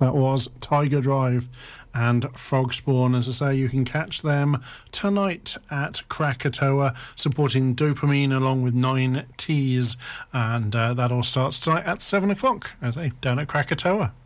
That was Tiger Drive and Frog Spawn. As I say, you can catch them tonight at Krakatoa, supporting Dopamine along with 9 T's, and that all starts tonight at 7 o'clock, down at Krakatoa.